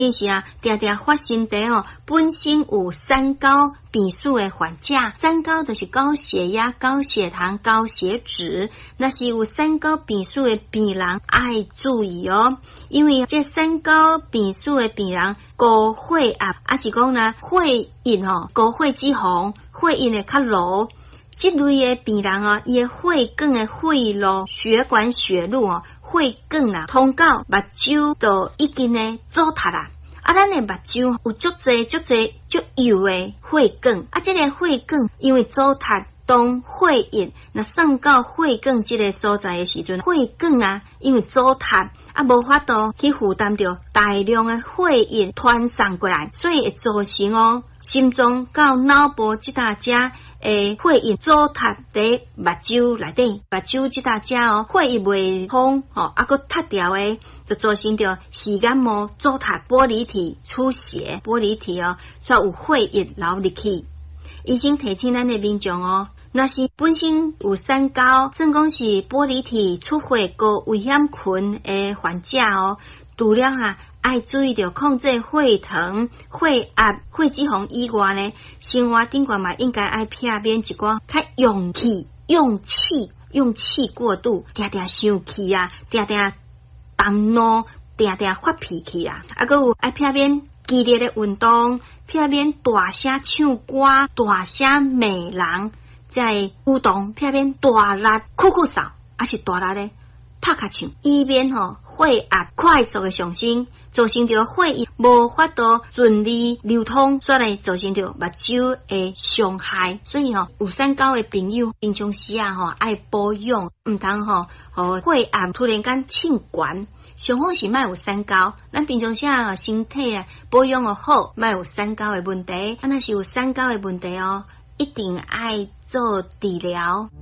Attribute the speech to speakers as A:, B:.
A: 伊是啊，常常发生伫本身有三高病史的患者。三高就是高血压、高血糖、高血脂。那是有三高病史的病人爱注意哦，因为这三高病史的病人高血压，是讲呢血液高血脂肪，血液会较落。这类的病人伊的血管的血路、血管血路血管通到目睭就已经呢阻塌啦。咱的目睭有足油的血管，这个血管因为阻塌，当血液那送到血管这个所在的时阵，血管因为阻塌无法度去负担着大量的血液传送过来，所以会造成心脏到脑部这搭遮血液阻塌在目睭内底，目睭这搭遮血液未通搁塌掉的，就造成着视眼膜阻塌、玻璃体出血，玻璃体才有血液流入去。医生提醒咱的民众若是本身有三高，算讲是玻璃体出血高危险群的患者除了爱注意着控制血糖、血压、血脂肪以外呢，生活顶悬嘛应该爱避免一寡较用气过度，常常生气常常动怒，常常发脾气搁有爱避免激烈的运动，避免大声唱歌、大声骂人，在互动避免大力哭扫，是大力的拍卡唱，以免血压快速的上升，造成着血液无法度顺利流通，所以造成着目睭的伤害。所以有三高的朋友平常时爱保养，唔通血压突然间升悬。上好是莫有三高，咱平常时身体保养好，莫有三高的问题。若是有三高的问题一定爱做治疗。